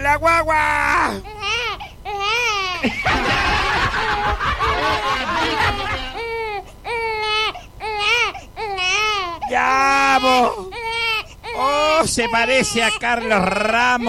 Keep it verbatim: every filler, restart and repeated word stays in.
la guagua! ¡Ya, vos! ¡Oh, se parece a Carlos Ramos!